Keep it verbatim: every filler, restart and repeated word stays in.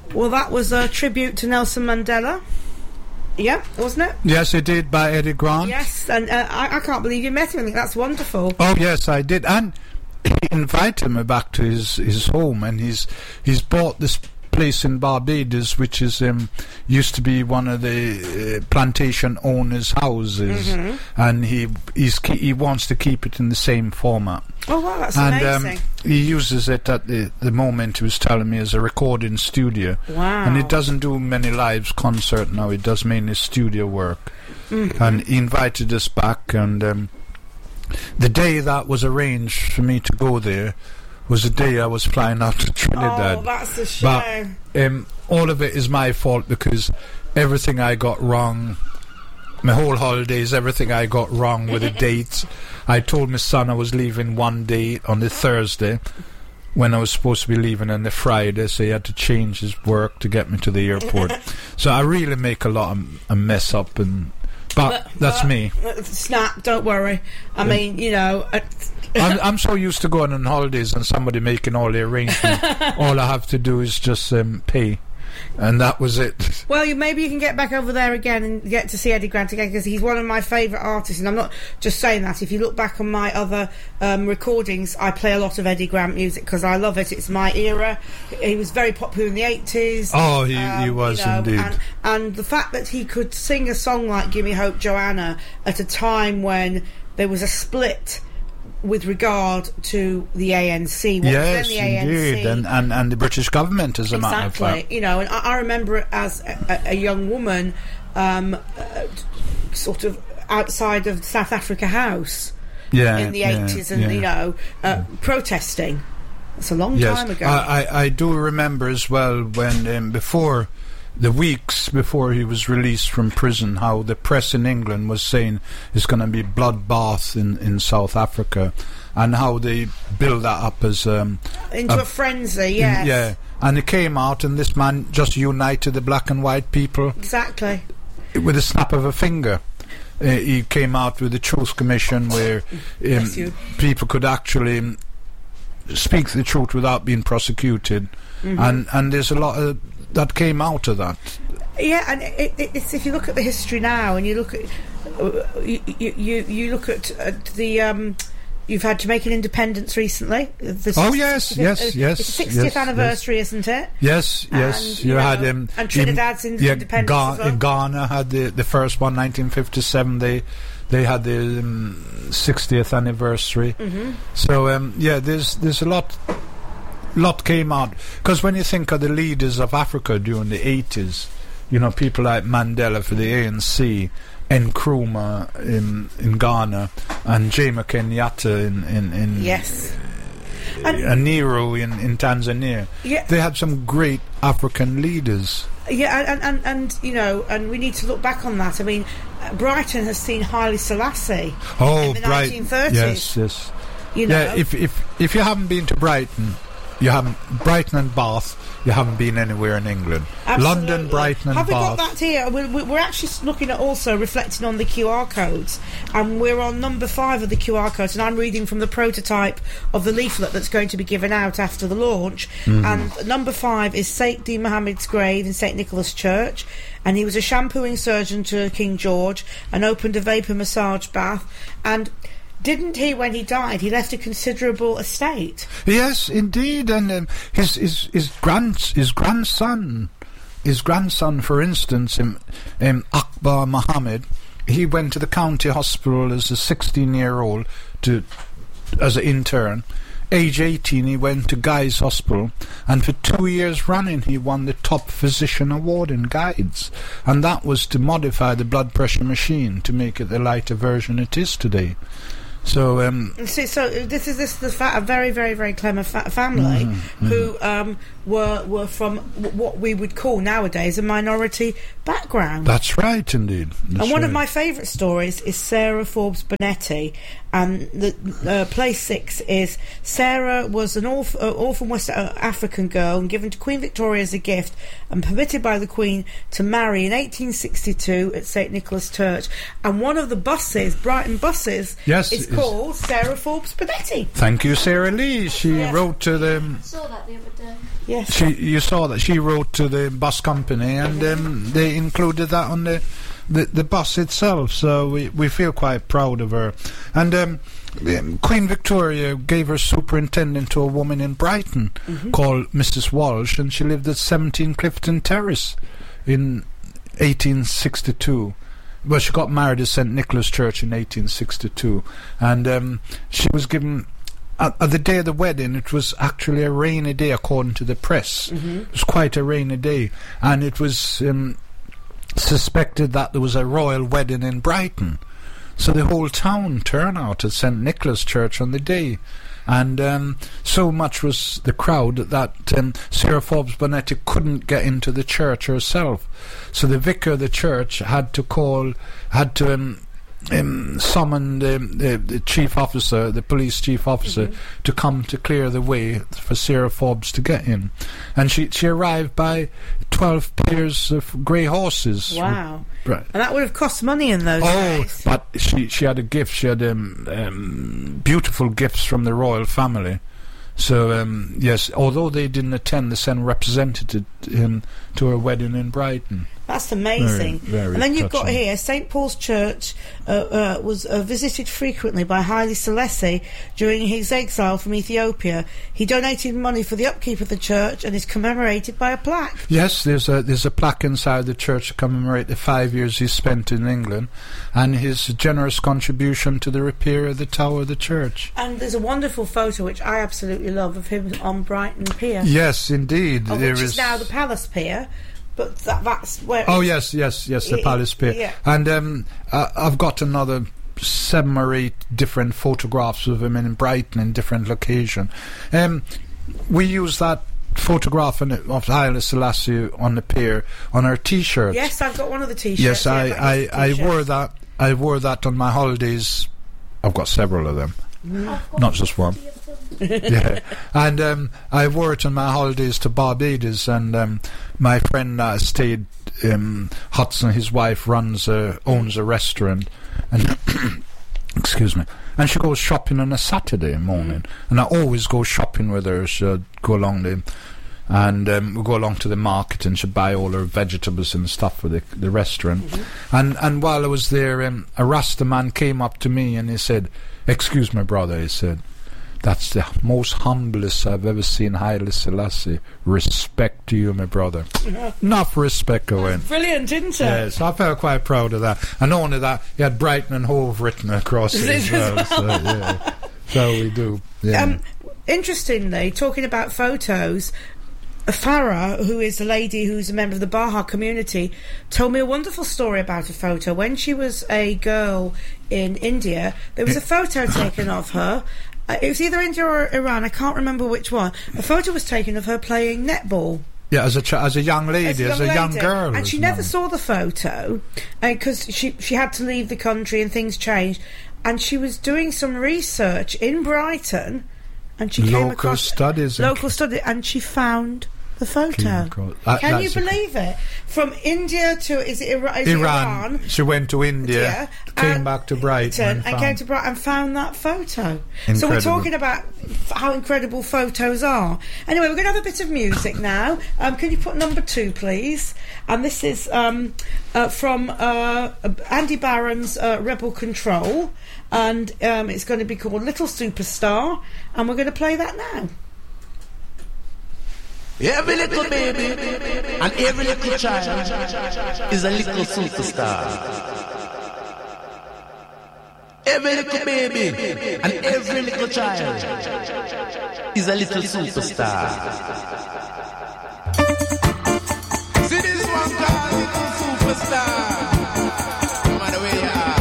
Well, that was a tribute to Nelson Mandela. Yeah, wasn't it? Yes, it did, by Eddie Grant. Yes, and uh, I, I can't believe you met him. I think that's wonderful. Oh, yes, I did. And he invited me back to his, his home, and he's he's bought this place in Barbados, which is um, used to be one of the uh, plantation owners' houses, mm-hmm. and he he's he wants to keep it in the same format. Oh wow, that's and, amazing! Um, he uses it at the the moment he was telling me as a recording studio. Wow! And he doesn't do many live concert now. He does mainly studio work. Mm-hmm. And he invited us back, and um, the day that was arranged for me to go there was the day I was flying out to Trinidad. Oh, that's a shame. But um, all of it is my fault, because everything I got wrong, my whole holidays, everything I got wrong with the dates. I told my son I was leaving one day on the Thursday when I was supposed to be leaving on the Friday, so he had to change his work to get me to the airport. So I really make a lot of a mess up, and but, but that's but, me. Snap, don't worry. I yeah. mean, you know... Uh, I'm, I'm so used to going on holidays and somebody making all the arrangements. All I have to do is just um, pay, and that was it. Well, you, maybe you can get back over there again and get to see Eddie Grant again, because he's one of my favourite artists. And I'm not just saying that. If you look back on my other um, recordings, I play a lot of Eddie Grant music because I love it. It's my era. He was very popular in the eighties. Oh, he, um, he was, you know, indeed. And, and the fact that he could sing a song like Gimme Hope Joanna at a time when there was a split with regard to the A N C. What yes, was then the indeed, A N C? And, and and the British government, as a exactly. matter of fact. You know, and I, I remember it as a, a young woman, um, uh, sort of outside of South Africa House yeah, in the yeah, eighties, and yeah. you know, uh, yeah. protesting. It's a long yes. time ago. I, I, I do remember as well when um, before. The weeks before he was released from prison, how the press in England was saying it's going to be bloodbath in, in South Africa, and how they build that up as um, into a, a frenzy, yes. Yeah, and it came out, and this man just united the black and white people exactly with a snap of a finger. Uh, he came out with the Truth Commission, where um, people could actually um, speak the truth without being prosecuted, mm-hmm. and and there's a lot of that came out of that. Yeah, and it, it, it's, if you look at the history now, and you look at uh, you, you you look at uh, the um, you've had Jamaican independence recently. The oh yes, yes, uh, yes. It's the sixtieth yes, anniversary, yes. isn't it? Yes, yes. And, you, you had know, um, and Trinidad's in, yeah, independence Ga- as well. Ghana had the the first one, nineteen fifty-seven. They they had the um, sixtieth anniversary. Mm-hmm. So um, yeah, there's there's a lot. lot came out, because when you think of the leaders of Africa during the eighties, you know, people like Mandela for the A N C, Nkrumah in in Ghana, and Jomo Kenyatta in in, in yes, uh, and Nero in in Tanzania. Yeah, they had some great African leaders. Yeah, and, and and you know, and we need to look back on that. I mean, Brighton has seen Haile Selassie oh, in the Bright- nineteen thirties. Yes, yes. You know, yeah, if if if you haven't been to Brighton. You haven't Brighton and Bath. You haven't been anywhere in England. Absolutely. London, Brighton, and Have Bath. Have we got that here? We're, we're actually looking at also reflecting on the Q R codes, and we're on number five of the Q R codes. And I'm reading from the prototype of the leaflet that's going to be given out after the launch. Mm. And number five is Saint D. Mohammed's grave in Saint Nicholas Church. And he was a shampooing surgeon to King George and opened a vapour massage bath. And didn't he, when he died, he left a considerable estate? Yes, indeed, and um, his his his grand his grandson, his grandson, for instance, um, um, Akbar Mohammed, he went to the county hospital as a sixteen-year-old to as an intern. Age eighteen, he went to Guy's Hospital, and for two years running, he won the top physician award in Guides, and that was to modify the blood pressure machine to make it the lighter version it is today. So, um, so, so this is this the fa- a very very very clever fa- family mm-hmm, who mm-hmm. Um, were were from w- what we would call nowadays a minority background. That's right, indeed. That's and one right. of my favourite stories is Sarah Forbes Bonetti, and the uh, place six is Sarah was an orph- uh, orphan West African girl and given to Queen Victoria as a gift and permitted by the Queen to marry in eighteen sixty-two at Saint Nicholas Church. And one of the buses, Brighton buses, yes, is is called Sarah Forbes Bonetti. Thank you, Sarah Lee. She yeah. wrote to the... I saw that the other day. Yes. She, you saw that. She wrote to the bus company, and um, they included that on the, the, the bus itself, so we, we feel quite proud of her. And um, Queen Victoria gave her superintendent to a woman in Brighton mm-hmm. called Missus Walsh, and she lived at seventeen Clifton Terrace in eighteen sixty-two. Well, she got married at Saint Nicholas Church in eighteen sixty-two, and um, she was given... At, at the day of the wedding, it was actually a rainy day, according to the press. Mm-hmm. It was quite a rainy day, and it was um, suspected that there was a royal wedding in Brighton. So the whole town turned out at Saint Nicholas Church on the day. And um, so much was the crowd that um, Sarah Forbes Bonetti couldn't get into the church herself. So the vicar of the church had to call, had to um, um, summon the, the, the chief officer, the police chief officer, mm-hmm. to come to clear the way for Sarah Forbes to get in. And she, she arrived by twelve pairs of grey horses. Wow. Right. And that would have cost money in those oh, days. But she, she had a gift. She had um, um, beautiful gifts from the royal family. So, um, yes, although they didn't attend, they sent representatives in to her wedding in Brighton. That's amazing. Very, very and then you've touching. got here, Saint Paul's Church uh, uh, was uh, visited frequently by Haile Selassie during his exile from Ethiopia. He donated money for the upkeep of the church and is commemorated by a plaque. Yes, there's a there's a plaque inside the church to commemorate the five years he spent in England and his generous contribution to the repair of the tower of the church. And there's a wonderful photo, which I absolutely love, of him on Brighton Pier. Yes, indeed. Of there which is is now the Palace Pier. But that, that's where... Oh, yes, yes, yes, the it, Palace Pier. Yeah. And um, uh, I've got another seven or eight different photographs of him in Brighton in different locations. Um, we use that photograph in, of Haile Selassie on the pier on our T-shirts. Yes, I've got one of the T-shirts. Yes, yeah, I, I, I t-shirts. wore that. I wore that on my holidays. I've got several of them, Mm. not just one. Yeah, and um, I wore it on my holidays to Barbados, and um, my friend uh, stayed. Um, Hudson, his wife, runs a, owns a restaurant, and excuse me, and she goes shopping on a Saturday morning, and I always go shopping with her. She'll go along the, and um, we go along to the market, and she'll buy all her vegetables and stuff for the the restaurant. Mm-hmm. And and while I was there, um, a Rasta man came up to me and he said, "Excuse me, brother," he said, "that's the most humblest I've ever seen Haile Selassie. Respect to you, my brother." Yeah. Enough respect, Owen. Brilliant, isn't it? Yes, I felt quite proud of that. And not only that, he had Brighton and Hove written across it as well. So, yeah. So we do. Yeah. Um, interestingly, talking about photos, Farah, who is a lady who's a member of the Baha community, told me a wonderful story about a photo. When she was a girl in India, there was a photo taken of her. Uh, it was either India or Iran, I can't remember which one. A photo was taken of her playing netball. Yeah, as a ch- as a young lady, as a young, as a young young girl. And she never saw the photo because she, she had to leave the country and things changed. And she was doing some research in Brighton, and she local came across... studies. Local studies, and she found the photo. That, Can you believe it? From India to is it Iran? Is Iran, it Iran? She went to India, yeah, came back to Brighton, and, and, came to Brighton and found that photo. Incredible. So we're talking about f- how incredible photos are. Anyway, we're going to have a bit of music now. Um, can you put number two, please? And this is um, uh, from uh, Andy Barron's uh, Rebel Control, and um, it's going to be called Little Superstar, and we're going to play that now. Every little baby and every little child is a little superstar. Every little baby and every little child is a little superstar.